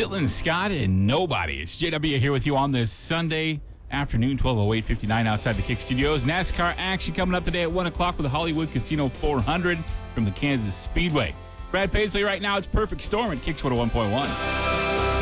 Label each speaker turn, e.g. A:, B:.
A: Dylan Scott and Nobody. It's JW here with you on this Sunday afternoon, 12:08:59 outside the Kick Studios. NASCAR action coming up today at 1 o'clock with the Hollywood Casino 400 from the Kansas Speedway. Brad Paisley right now. It's Perfect Storm at Kicks 101.1.